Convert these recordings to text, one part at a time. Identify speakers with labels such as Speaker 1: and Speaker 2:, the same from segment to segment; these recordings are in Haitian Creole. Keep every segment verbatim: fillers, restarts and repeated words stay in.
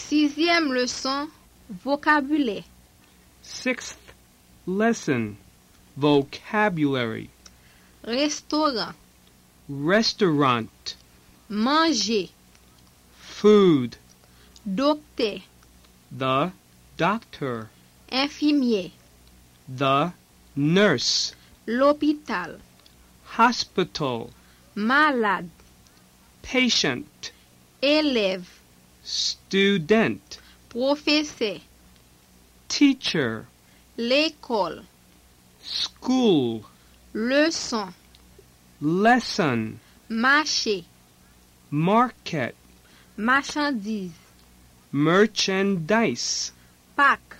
Speaker 1: Sixième leçon, vocabulaire.
Speaker 2: Sixth lesson, vocabulary.
Speaker 1: Restaurant,
Speaker 2: Restaurant,
Speaker 1: manger,
Speaker 2: food,
Speaker 1: docteur,
Speaker 2: the doctor,
Speaker 1: infirmier,
Speaker 2: the nurse,
Speaker 1: l'hôpital,
Speaker 2: hospital,
Speaker 1: malade,
Speaker 2: patient,
Speaker 1: élève,
Speaker 2: student,
Speaker 1: professeur,
Speaker 2: teacher,
Speaker 1: l'école,
Speaker 2: school,
Speaker 1: leçon,
Speaker 2: lesson,
Speaker 1: marché,
Speaker 2: market,
Speaker 1: marchandise,
Speaker 2: merchandise,
Speaker 1: Pâques,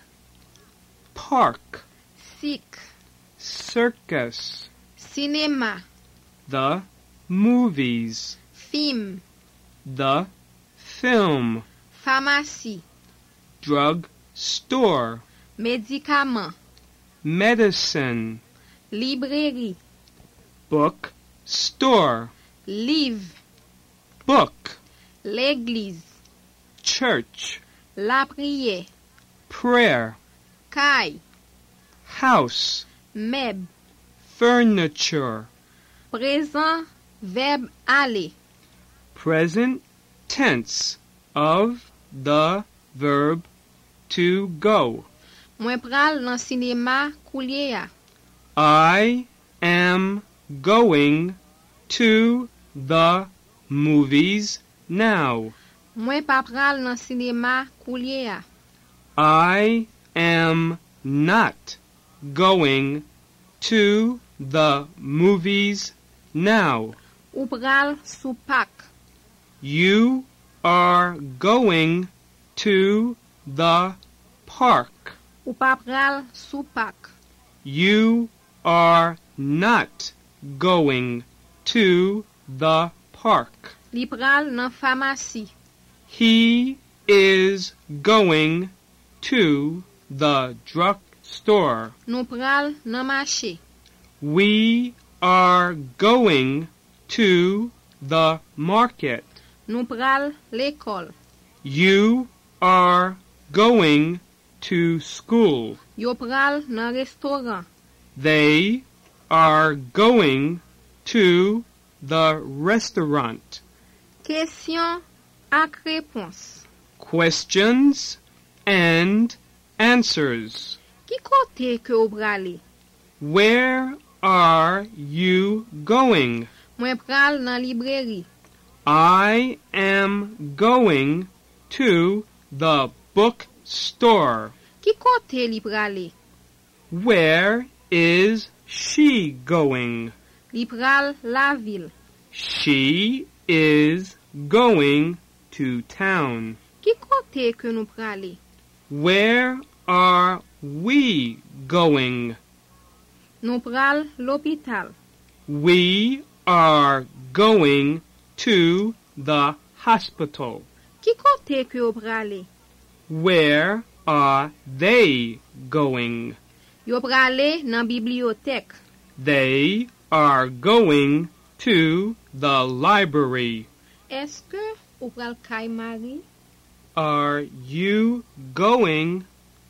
Speaker 2: park,
Speaker 1: cirque,
Speaker 2: circus,
Speaker 1: cinéma,
Speaker 2: the movies,
Speaker 1: film,
Speaker 2: the film,
Speaker 1: pharmacie,
Speaker 2: drug store,
Speaker 1: médicament,
Speaker 2: medicine,
Speaker 1: librairie,
Speaker 2: book store,
Speaker 1: livre,
Speaker 2: book,
Speaker 1: l'église,
Speaker 2: church,
Speaker 1: la prière,
Speaker 2: prayer,
Speaker 1: caille,
Speaker 2: house,
Speaker 1: meuble,
Speaker 2: furniture,
Speaker 1: présent, verbe aller,
Speaker 2: present tense of the verb to go.
Speaker 1: Mwen pral nan cinéma koulye ya.
Speaker 2: I am going to the movies now.
Speaker 1: Mwen pa pral nan cinéma koulye ya.
Speaker 2: I am not going to the movies now.
Speaker 1: Ou pral sou pak.
Speaker 2: You are going to the park.
Speaker 1: Ou pa pral sou pak.
Speaker 2: You are not going to the park.
Speaker 1: Li pral nan pharmacie.
Speaker 2: He is going to the drugstore.
Speaker 1: Nou pral nan marché.
Speaker 2: We are going to the market.
Speaker 1: Nou pral l'école.
Speaker 2: You are going to school.
Speaker 1: Yo pral nan restaurant.
Speaker 2: They are going to the restaurant.
Speaker 1: Question ak réponse.
Speaker 2: Questions and answers.
Speaker 1: Ki kote ke ou prale?
Speaker 2: Where are you going?
Speaker 1: Mwen pral nan librairie.
Speaker 2: I am going to the bookstore.
Speaker 1: Ki kote li prale?
Speaker 2: Where is she going?
Speaker 1: Li pral la ville.
Speaker 2: She is going to town.
Speaker 1: Ki kote ke nou prale?
Speaker 2: Where are we going?
Speaker 1: Nou pral l'hôpital.
Speaker 2: We are going to the hospital.
Speaker 1: Ki kote ke ou prale?
Speaker 2: Where are they going?
Speaker 1: Yo prale nan bibliothèque.
Speaker 2: They are going to the library.
Speaker 1: Eske ou pral kay Marie?
Speaker 2: Are you going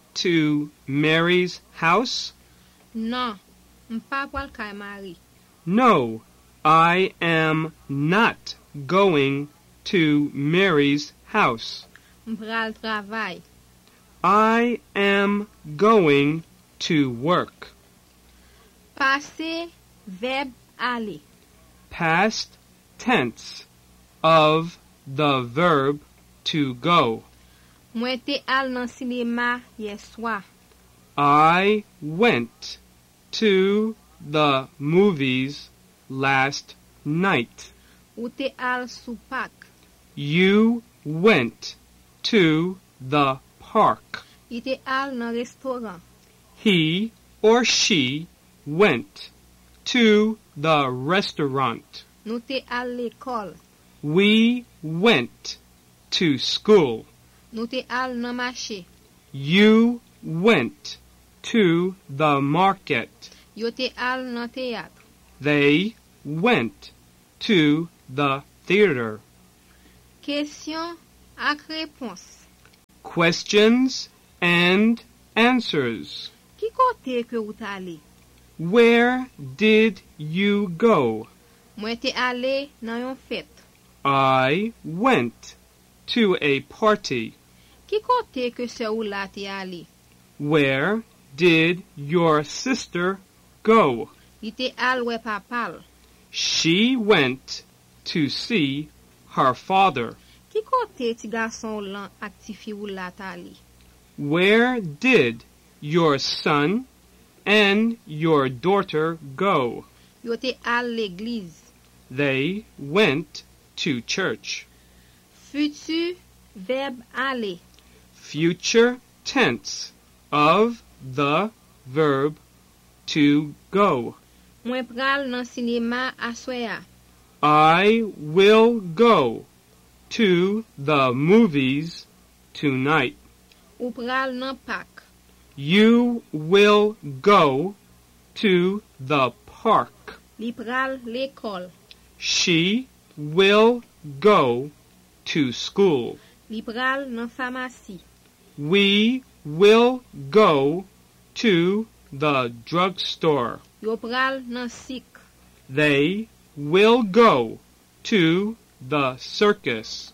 Speaker 2: to Mary's house?
Speaker 1: Non, m'pa pral kay Marie.
Speaker 2: No, I am not going to Mary's house.
Speaker 1: M'pral travay.
Speaker 2: I am going to work.
Speaker 1: Passé verbe aller.
Speaker 2: Past tense of the verb to go.
Speaker 1: Mwen te al nan cinéma yeswa.
Speaker 2: I went to the movies last night.
Speaker 1: Ou te al sou pak.
Speaker 2: You went to the park.
Speaker 1: I te al nan restaurant.
Speaker 2: He or she went to the restaurant.
Speaker 1: Nou te al l'école.
Speaker 2: We went to school.
Speaker 1: Nou te al nan marché.
Speaker 2: You went to the market.
Speaker 1: Yo te al nan théâtre.
Speaker 2: They went to the theater.
Speaker 1: Question ak réponse.
Speaker 2: Questions and answers.
Speaker 1: Ki kote ke ou ta ale?
Speaker 2: Where did you go?
Speaker 1: Mwen te ale nan yon fête.
Speaker 2: I went to a party.
Speaker 1: Ki kote ke se ou la te ale?
Speaker 2: Where did your sister go?
Speaker 1: Li te al we papal.
Speaker 2: She went to see her father.
Speaker 1: Ki kote ti gason lan ak ti fi ou la ta ale?
Speaker 2: Where did your son and your daughter go?
Speaker 1: Yo te al l'eglise.
Speaker 2: They went to church.
Speaker 1: Futur verbe ale.
Speaker 2: Future tense of the verb to go.
Speaker 1: Mwen pral nan sinema aswaya.
Speaker 2: I will go to the movies tonight.
Speaker 1: Ou pral nan pak.
Speaker 2: You will go to the park.
Speaker 1: Li pral l'ekol.
Speaker 2: She will go to school.
Speaker 1: Li pral nan pharmacie.
Speaker 2: We will go to the drugstore.
Speaker 1: Yo pral nan sik.
Speaker 2: They will go to the circus.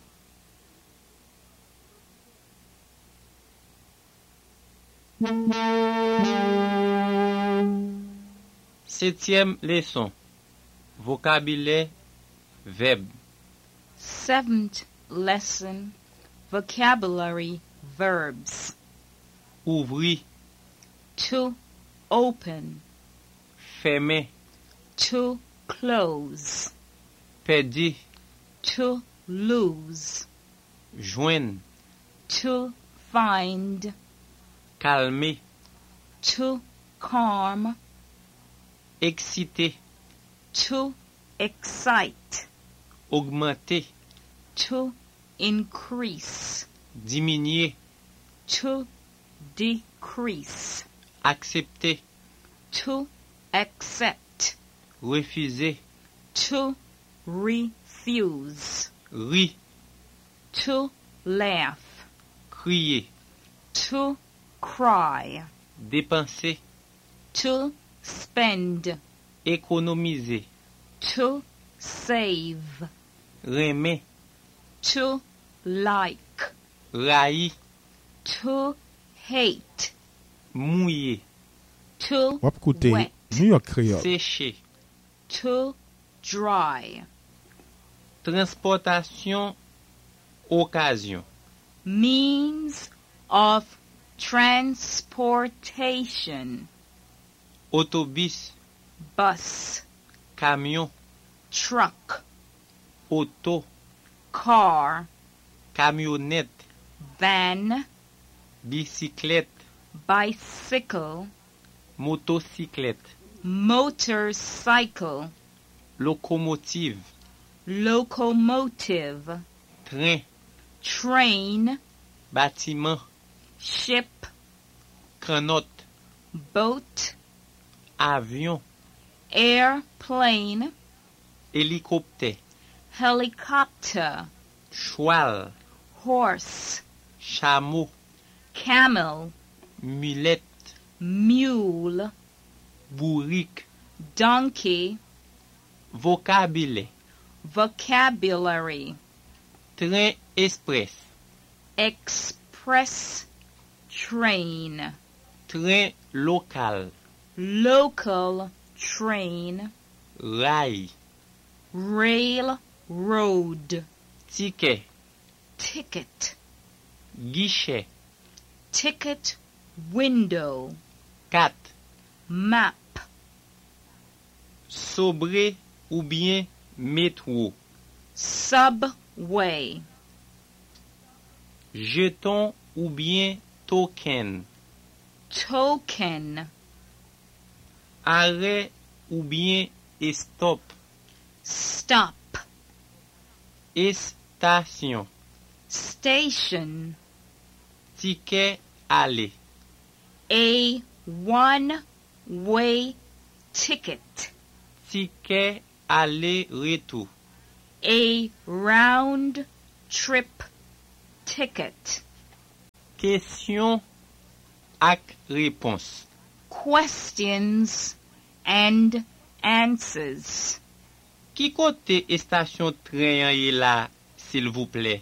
Speaker 3: Septième leçon. Vocabulaire, verbe.
Speaker 4: Seventh lesson, vocabulary, verbs.
Speaker 3: Ouvrir,
Speaker 4: To open,
Speaker 3: fermer,
Speaker 4: to close,
Speaker 3: perdre,
Speaker 4: to lose,
Speaker 3: joindre,
Speaker 4: to find,
Speaker 3: calmer,
Speaker 4: to calm,
Speaker 3: exciter,
Speaker 4: to excite,
Speaker 3: augmenter,
Speaker 4: to increase,
Speaker 3: diminuer,
Speaker 4: to decrease,
Speaker 3: accepter,
Speaker 4: to accept,
Speaker 3: refuser,
Speaker 4: to refuse,
Speaker 3: rire,
Speaker 4: to laugh,
Speaker 3: crier,
Speaker 4: to cry,
Speaker 3: dépenser,
Speaker 4: to spend,
Speaker 3: économiser,
Speaker 4: to save,
Speaker 3: remer,
Speaker 4: to like,
Speaker 3: railler,
Speaker 4: to hate,
Speaker 3: mouiller,
Speaker 4: to
Speaker 5: Wap koute
Speaker 4: wet,
Speaker 5: New York Creole.
Speaker 3: sécher,
Speaker 4: to dry,
Speaker 3: transportation, occasion,
Speaker 4: means of transportation,
Speaker 3: autobus,
Speaker 4: bus,
Speaker 3: camion,
Speaker 4: truck,
Speaker 3: auto,
Speaker 4: car,
Speaker 3: camionnette,
Speaker 4: van,
Speaker 3: bicyclette,
Speaker 4: bicycle,
Speaker 3: motocyclette,
Speaker 4: motorcycle,
Speaker 3: locomotive,
Speaker 4: locomotive,
Speaker 3: train,
Speaker 4: train,
Speaker 3: bâtiment,
Speaker 4: ship,
Speaker 3: canotte,
Speaker 4: boat,
Speaker 3: avion,
Speaker 4: airplane,
Speaker 3: hélicoptère,
Speaker 4: helicopter,
Speaker 3: cheval,
Speaker 4: horse,
Speaker 3: chameau,
Speaker 4: camel,
Speaker 3: mulette,
Speaker 4: mule,
Speaker 3: bourrique,
Speaker 4: donkey,
Speaker 3: vocabulaire,
Speaker 4: vocabulary,
Speaker 3: train express,
Speaker 4: express train,
Speaker 3: train local,
Speaker 4: local train,
Speaker 3: rail,
Speaker 4: railroad,
Speaker 3: ticket,
Speaker 4: ticket,
Speaker 3: guichet,
Speaker 4: ticket window,
Speaker 3: carte,
Speaker 4: map,
Speaker 3: sobre ou bien métro,
Speaker 4: subway,
Speaker 3: jeton ou bien token,
Speaker 4: token,
Speaker 3: arrêt ou bien stop,
Speaker 4: stop,
Speaker 3: station,
Speaker 4: station,
Speaker 3: ticket aller,
Speaker 4: a one-way ticket,
Speaker 3: ticket aller-retour,
Speaker 4: a round trip ticket,
Speaker 3: Question ak réponse.
Speaker 4: questions and answers.
Speaker 3: Ki kote station train yé la, s'il vous plaît?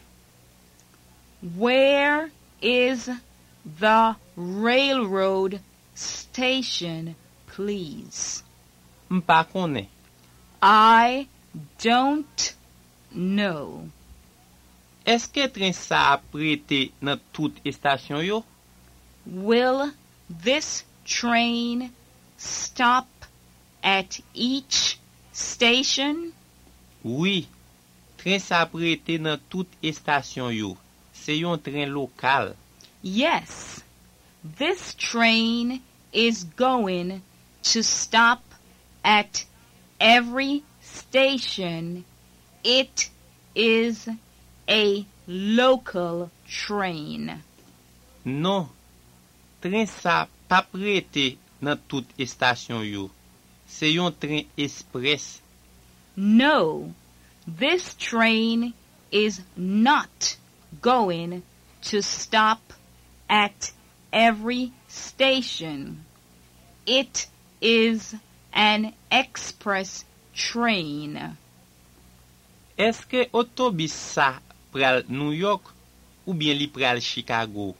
Speaker 4: Where is the railroad station, please?
Speaker 3: M'pa konnen.
Speaker 4: I don't know.
Speaker 3: Eske train sa prete nan tout station yo?
Speaker 4: Will this train stop at each station?
Speaker 3: Oui. Train sa prete nan tout station yo. Se yon train lokal.
Speaker 4: Yes. This train is going to stop at every station. It is a local train.
Speaker 3: Non. Train sa pa prete nan tout station yo. Se yon train express.
Speaker 4: No, this train is not going to stop at every station. It is an express train.
Speaker 3: Eske otobis sa pral New York ou bien li pral Chicago?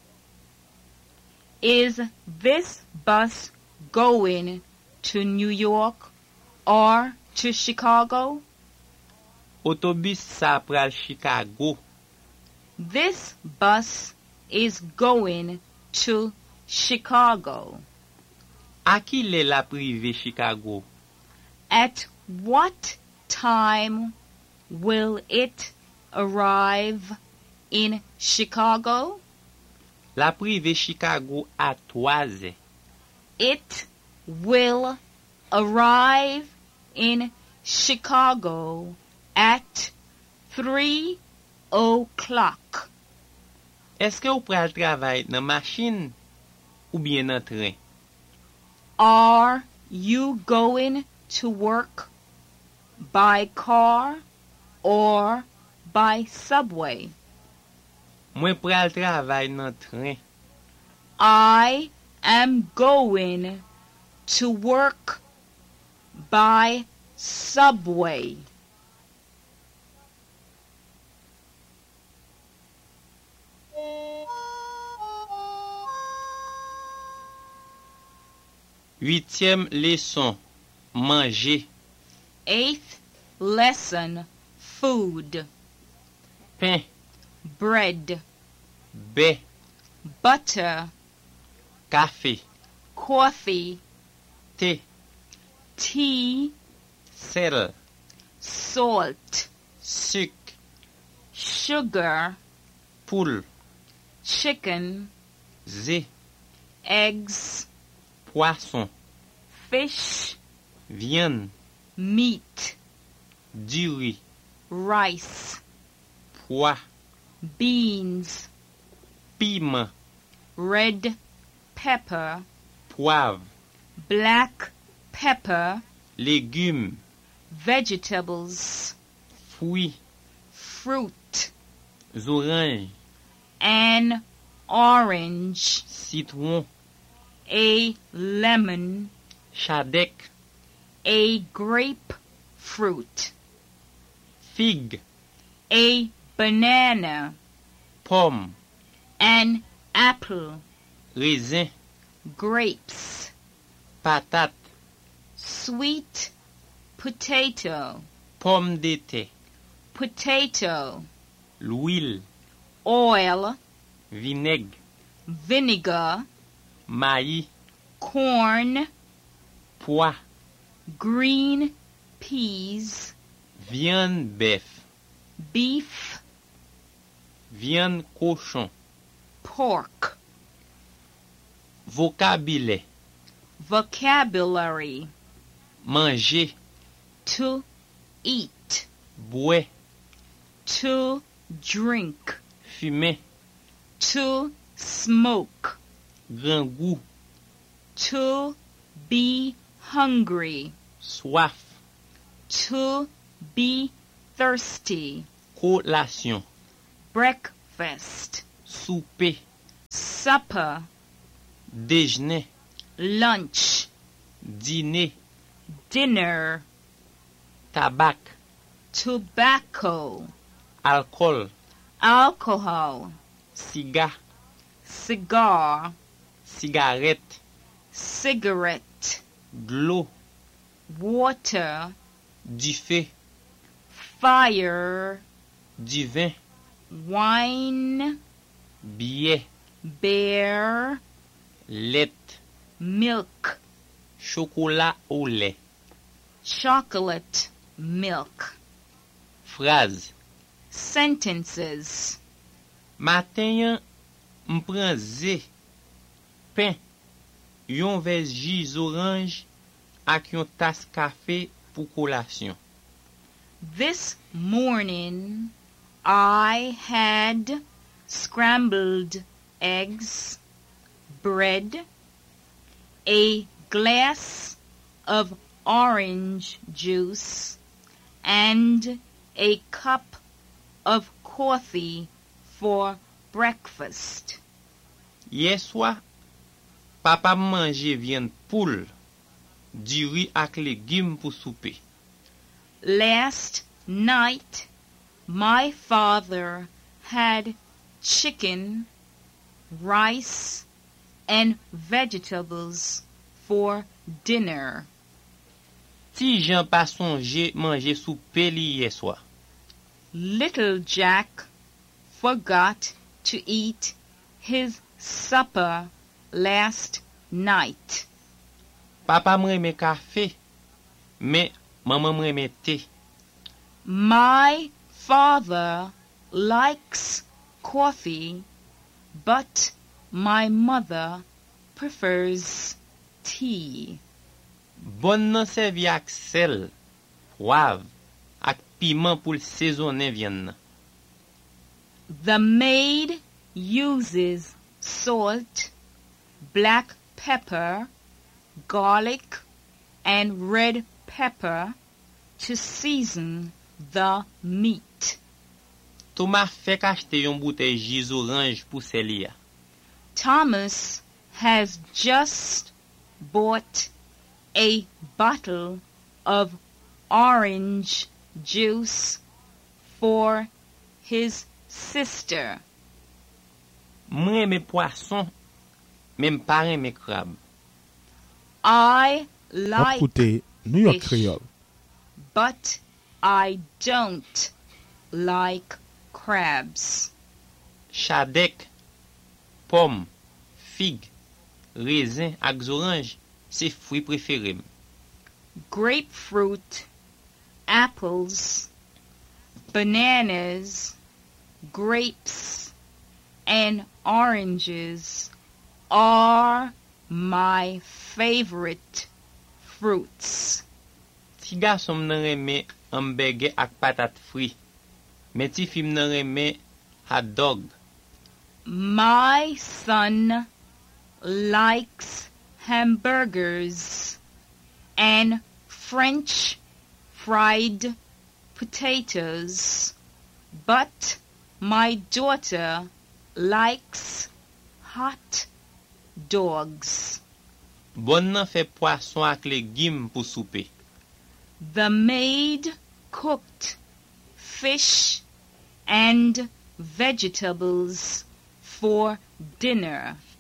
Speaker 4: Is this bus going to New York or to Chicago?
Speaker 3: Otobis sa pral Chicago.
Speaker 4: This bus is going to Chicago.
Speaker 3: A ki le la prive Chicago?
Speaker 4: At what time will it arrive in Chicago?
Speaker 3: La prive Chicago a trois.
Speaker 4: It will arrive in Chicago at three o'clock.
Speaker 3: Eske ou pral travay nan machine ou bien nan train?
Speaker 4: Are you going to work by car or by subway?
Speaker 3: Mwen pral travay nan train.
Speaker 4: I am going to work by subway.
Speaker 3: Huitième leçon. Manger.
Speaker 4: Eighth lesson, food.
Speaker 3: Pain.
Speaker 4: Bread,
Speaker 3: Baie.
Speaker 4: butter,
Speaker 3: Café.
Speaker 4: coffee,
Speaker 3: Thé.
Speaker 4: tea,
Speaker 3: Sel.
Speaker 4: salt,
Speaker 3: Sucre.
Speaker 4: sugar,
Speaker 3: Poule.
Speaker 4: chicken,
Speaker 3: Zé.
Speaker 4: eggs,
Speaker 3: Poisson.
Speaker 4: fish,
Speaker 3: Viande.
Speaker 4: meat,
Speaker 3: Du riz.
Speaker 4: rice,
Speaker 3: Pois.
Speaker 4: beans,
Speaker 3: Piment.
Speaker 4: red pepper,
Speaker 3: Poivre.
Speaker 4: black pepper,
Speaker 3: Légumes.
Speaker 4: vegetables,
Speaker 3: Fruits.
Speaker 4: fruit,
Speaker 3: Oranges.
Speaker 4: an orange,
Speaker 3: Citron.
Speaker 4: a lemon,
Speaker 3: Chadec.
Speaker 4: a grapefruit,
Speaker 3: Figue.
Speaker 4: a banana,
Speaker 3: Pomme.
Speaker 4: an apple,
Speaker 3: Raisin.
Speaker 4: grapes,
Speaker 3: Patate.
Speaker 4: sweet potato,
Speaker 3: Pomme de terre.
Speaker 4: potato,
Speaker 3: L'huile.
Speaker 4: oil,
Speaker 3: Vinaigre.
Speaker 4: vinegar,
Speaker 3: Maïs.
Speaker 4: corn,
Speaker 3: Pois.
Speaker 4: green peas,
Speaker 3: Viande bœuf.
Speaker 4: beef,
Speaker 3: Viande cochon.
Speaker 4: pork.
Speaker 3: Vocabulaire.
Speaker 4: Vocabulary,
Speaker 3: Manger.
Speaker 4: to eat,
Speaker 3: Boire.
Speaker 4: to drink,
Speaker 3: Fumer.
Speaker 4: to smoke,
Speaker 3: Grand goût.
Speaker 4: to be hungry,
Speaker 3: Soif.
Speaker 4: to be thirsty,
Speaker 3: Collation.
Speaker 4: breakfast,
Speaker 3: Souper.
Speaker 4: supper,
Speaker 3: déjeuner,
Speaker 4: lunch,
Speaker 3: dîner,
Speaker 4: dinner,
Speaker 3: tabac,
Speaker 4: tobacco,
Speaker 3: alcool,
Speaker 4: alcohol,
Speaker 3: cigare,
Speaker 4: cigar,
Speaker 3: cigarette,
Speaker 4: cigarette,
Speaker 3: de l'eau,
Speaker 4: water,
Speaker 3: du feu,
Speaker 4: fire,
Speaker 3: du vin,
Speaker 4: wine,
Speaker 3: billet,
Speaker 4: beer,
Speaker 3: lait,
Speaker 4: milk,
Speaker 3: chocolat au lait,
Speaker 4: chocolate, milk.
Speaker 3: phrase.
Speaker 4: Sentences.
Speaker 3: Matin yon, m'pren zé, pain, yon vez jus orange ak yon tas café pour collation.
Speaker 4: This morning I had scrambled eggs, bread, a glass of orange juice, and a cup of coffee for breakfast.
Speaker 3: Hier soir, papa manje viande poule, du riz ak légumes pour souper.
Speaker 4: Last night, my father had chicken, rice, and vegetables for dinner.
Speaker 3: Ti Jean pa sonje manje souper li hier soir.
Speaker 4: Little Jack forgot to eat his supper last night.
Speaker 3: Papa m'reme café, mais maman m'reme thé.
Speaker 4: My father likes coffee, but my mother prefers tea.
Speaker 3: Bon nan servi ak sel, poivre, ak piment pour saisonner viande nan.
Speaker 4: The maid uses salt, black pepper, garlic, and red pepper to season the meat.
Speaker 3: Thomas fek achete yon bouteille jus orange pour Celia.
Speaker 4: Thomas has just bought a bottle of orange juice for his sister.
Speaker 3: M'reme poisson, men m'pa reme crabe.
Speaker 4: I
Speaker 5: Ap
Speaker 4: like
Speaker 5: koute New York
Speaker 4: fish.
Speaker 5: Creole.
Speaker 4: but I don't like crabs.
Speaker 3: Chadek, pomme, figue, raisin ak orange, se fruit préféré.
Speaker 4: Grapefruit, apples, bananas, grapes, and oranges are my favorite fruits.
Speaker 3: Ti garçon nan reme hamburger ak patate fri, men ti fim nan reme hot dog.
Speaker 4: My son likes hamburgers and French fried potatoes, but my daughter likes hot dogs.
Speaker 3: Bon nan fe poisson ak légumes pour souper.
Speaker 4: The maid cooked fish and vegetables for dinner.